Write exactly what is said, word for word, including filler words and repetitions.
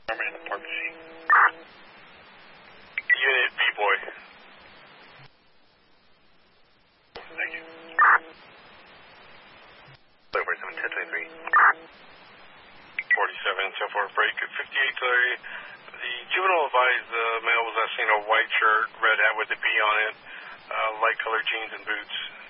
Armand Apartment C. Unit B-Boy. Thank you. Over seven ten twenty-three. forty-seven, ten four, break at fifty-eight thirty. The juvenile advised the male was last seen a white shirt, red hat with a B on it, uh, light colored jeans and boots.